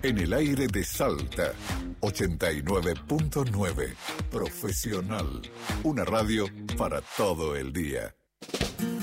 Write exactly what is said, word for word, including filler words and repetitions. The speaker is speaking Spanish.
En el aire de Salta, ochenta y nueve punto nueve. Profesional. Una radio para todo el día.